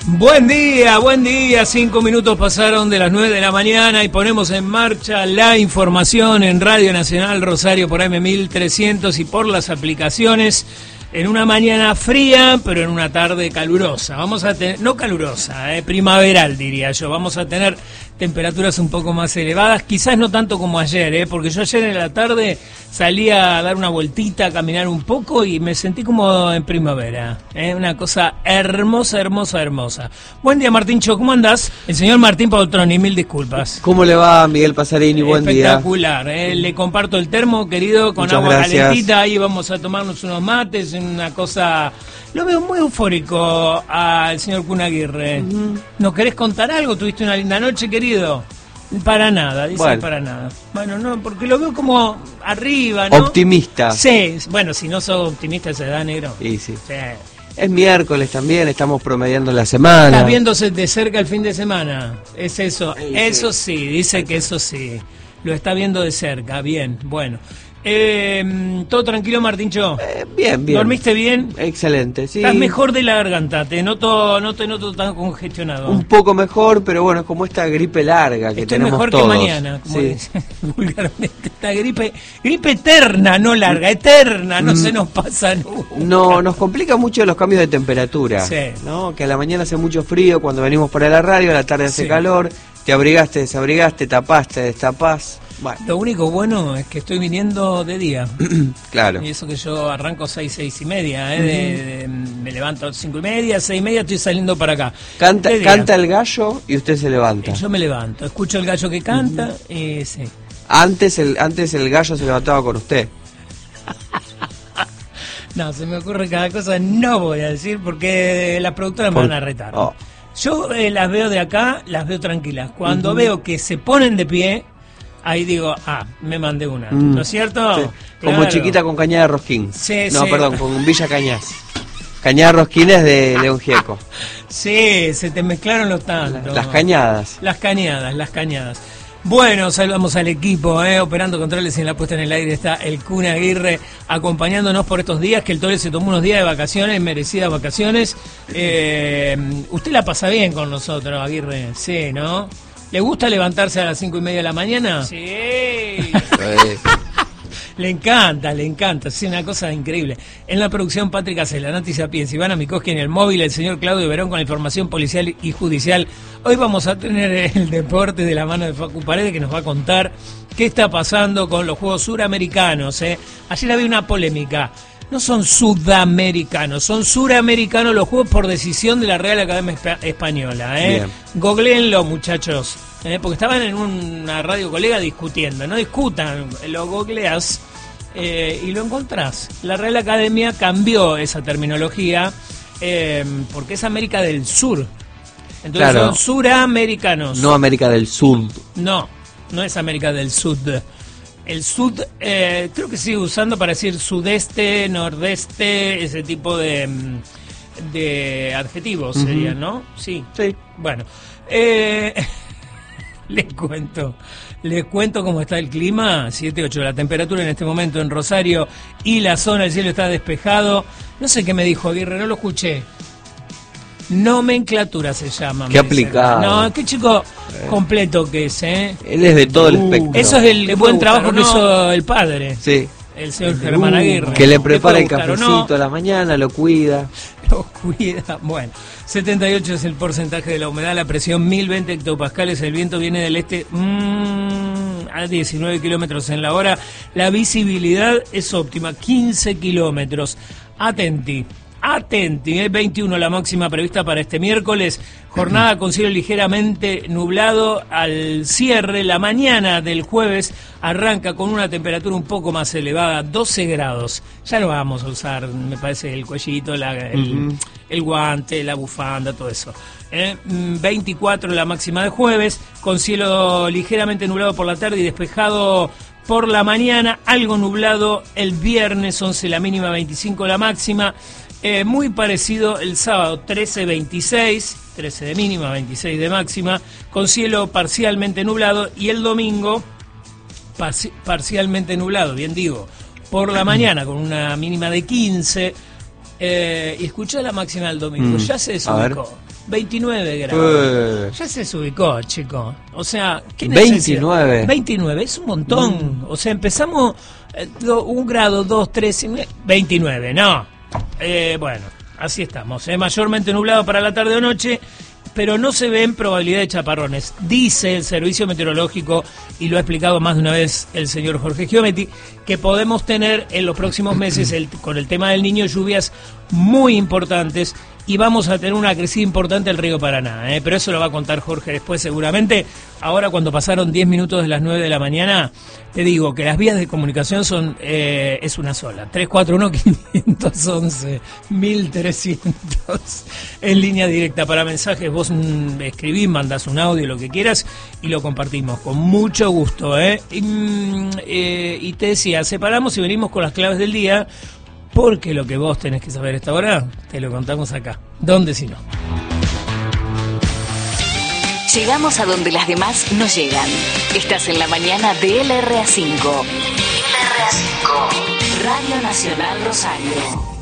Buen día, 5 minutos pasaron de las 9 de la mañana y ponemos en marcha la información en Radio Nacional Rosario por AM1300 y por las aplicaciones en una mañana fría, pero en una tarde calurosa. Vamos a tener, no calurosa, primaveral diría yo, vamos a tener temperaturas un poco más elevadas, quizás no tanto como ayer, porque yo ayer en la tarde salí a dar una vueltita, a caminar un poco y me sentí como en primavera, una cosa hermosa. Buen día, Martíncho, ¿cómo andás? El señor Martín Poltroni, mil disculpas. ¿Cómo le va, Miguel Pasarini? Buen día. Espectacular, le comparto el termo, querido, con muchas agua gracias. calentita, ahí vamos a tomarnos unos mates, una cosa... Lo veo muy eufórico al señor Kun Aguirre. ¿Nos querés contar algo? ¿Tuviste una linda noche, querido? Para nada, dice bueno. Para nada. Bueno, no, porque lo veo como arriba, ¿no? Optimista. Sí, bueno, si no sos optimista se da, negro. Sí, sí. Sí. Es miércoles también, estamos promediando la semana. Estás viéndose de cerca el fin de semana. Es eso. Sí, Eso sí, dice que eso sí. Lo está viendo de cerca, bien, bueno. ¿Todo tranquilo, Martíncho? Bien. ¿Dormiste bien? Excelente, sí. Estás mejor de la garganta, no te noto tan congestionado. Un poco mejor, pero bueno, es como esta gripe larga que Estoy tenemos mejor todos. que mañana, como sí. dicen vulgarmente. Esta gripe eterna, no larga, eterna, no se nos pasa nunca. No, nos complica mucho los cambios de temperatura, Sí. ¿no? Que a la mañana hace mucho frío cuando venimos para la radio, a la tarde hace Sí. calor, te abrigaste, desabrigaste, tapaste, destapás. Bueno, Lo único bueno es que estoy viniendo de día. claro. Y eso que yo arranco 6 y media, me levanto 5:30, 6:30, estoy saliendo para acá. Canta De día. el gallo y usted se levanta. Yo me levanto, escucho el gallo que canta y sí. Antes el gallo se levantaba con usted. No, se me ocurre cada cosa, no voy a decir porque las productoras me van a retar. Oh. Yo las veo de acá, las veo tranquilas. Cuando veo que se ponen de pie, ahí digo, me mandé una, ¿no es cierto? Sí. Claro. Como chiquita con cañada de rosquín. Sí, no, sí. perdón, con Villa Cañas. Cañada de rosquín es de León Gieco. Sí, se te mezclaron los tantos. Las cañadas. Las cañadas. Bueno, saludamos al equipo, operando controles y en la puesta en el aire está el Kun Aguirre acompañándonos por estos días, que el Tole se tomó unos días de vacaciones, merecidas vacaciones. Usted la pasa bien con nosotros, Aguirre, sí, ¿no? ¿Le gusta levantarse a las 5:30 de la mañana? Sí. Le encanta, es una cosa increíble. En la producción, Patrick Acela, Nati Sapienza, Ivana Mikoski, en el móvil, el señor Claudio Verón con la información policial y judicial. Hoy vamos a tener el deporte de la mano de Facu Paredes, que nos va a contar qué está pasando con los Juegos Suramericanos. Ayer había una polémica. No son sudamericanos, son suramericanos los Juegos por decisión de la Real Academia Española. Googleenlo, muchachos, porque estaban en una radio colega discutiendo. No discutan, lo googleás y lo encontrás. La Real Academia cambió esa terminología porque es América del Sur. Entonces claro. Son suramericanos. No América del Sur. No es América del Sud. El sud creo que sigue usando para decir sudeste, nordeste, ese tipo de adjetivos serían, ¿no? Sí. Bueno, les cuento cómo está el clima. 7:08 la temperatura en este momento en Rosario y la zona, el cielo está despejado. No sé qué me dijo Aguirre, no lo escuché. Nomenclatura se llama. Qué aplicado. No, qué chico completo que es, Él es de todo el espectro. Eso es el buen trabajo que hizo el padre. Sí. El señor Germán Aguirre. Que le prepara el cafecito a la mañana, lo cuida. Lo cuida. Bueno, 78 es el porcentaje de la humedad, la presión 1020 hectopascales, el viento viene del este a 19 kilómetros en la hora. La visibilidad es óptima, 15 kilómetros. Atenti, 21 la máxima prevista para este miércoles, jornada con cielo ligeramente nublado al cierre. La mañana del jueves arranca con una temperatura un poco más elevada, 12 grados. Ya lo vamos a usar, me parece, el cuellito, el guante, la bufanda, todo eso. 24 la máxima de jueves, con cielo ligeramente nublado por la tarde y despejado por la mañana, algo nublado el viernes, 11 la mínima, 25 la máxima. Muy parecido el sábado, 13-26, 13 de mínima, 26 de máxima, con cielo parcialmente nublado, y el domingo parcialmente nublado, bien digo, por la mañana con una mínima de 15, Y escuché la máxima del domingo. Ya se desubicó. 29 grados. Ya se desubicó, chico. O sea, ¿qué necesidad? 29 es un montón. O sea, empezamos 1 grado, 2, 3, 29. No. Bueno, así estamos. Mayormente nublado para la tarde o noche, pero no se ven probabilidad de chaparrones. Dice el Servicio Meteorológico, y lo ha explicado más de una vez el señor Jorge Giommetti, que podemos tener en los próximos meses, con el tema del Niño, lluvias muy importantes, y vamos a tener una crecida importante del río Paraná, pero eso lo va a contar Jorge después seguramente. Ahora, cuando pasaron 10 minutos de las 9 de la mañana, te digo que las vías de comunicación son es una sola, 341-511-1300 en línea directa para mensajes. Vos escribís, mandás un audio, lo que quieras, y lo compartimos con mucho gusto. Y te decía, separamos y venimos con las claves del día, porque lo que vos tenés que saber a esta hora, te lo contamos acá. ¿Dónde si no? Llegamos a donde las demás no llegan. Estás en la mañana de LRA5. LRA5, Radio Nacional Rosario.